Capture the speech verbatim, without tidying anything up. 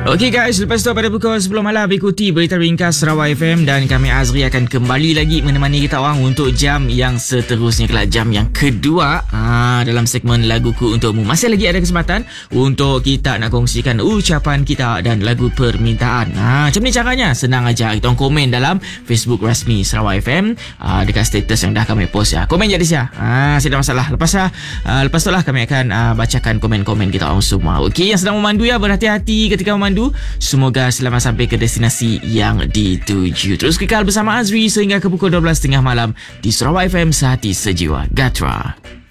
Okey guys, lepas tu pada pukul sepuluh malam ikuti berita ringkas Sarawak F M dan kami Azri akan kembali lagi menemani kita orang untuk jam yang seterusnya, kelak jam yang kedua ha, dalam segmen Laguku Untukmu. Masih lagi ada kesempatan untuk kita nak kongsikan ucapan kita dan lagu permintaan. Ha, macam ni caranya, senang aja. Kita orang komen dalam Facebook rasmi Sarawak F M ha, dekat status yang dah kami post ya. Komen jadi sia. Ha, tidak masalah. Lepas ha, lepas tu lah kami akan ha, bacakan komen-komen kita orang semua. Okey, yang sedang memandu ya, berhati-hati ketika memandu. Semoga selamat sampai ke destinasi yang dituju. Terus kekal bersama Azri sehingga ke pukul dua belas tiga puluh malam di Sarawak F M, Sehati Sejiwa Gatra.